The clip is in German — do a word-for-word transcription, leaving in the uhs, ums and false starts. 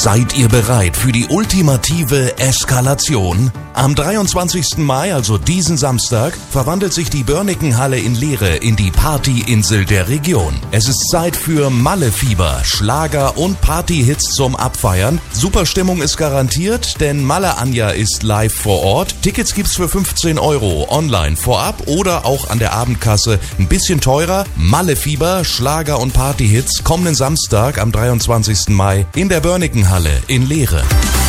Seid ihr bereit für die ultimative Eskalation? Am dreiundzwanzigsten Mai, also diesen Samstag, verwandelt sich die Börniken-Halle in Leere in die Partyinsel der Region. Es ist Zeit für Malle-Fieber, Schlager und Partyhits zum Abfeiern. Super Stimmung ist garantiert, denn Malle Anja ist live vor Ort. Tickets gibt's für fünfzehn Euro online vorab oder auch an der Abendkasse. Ein bisschen teurer. Malle-Fieber, Schlager und Partyhits kommenden Samstag am dreiundzwanzigsten Mai in der Börniken-Halle in Leere.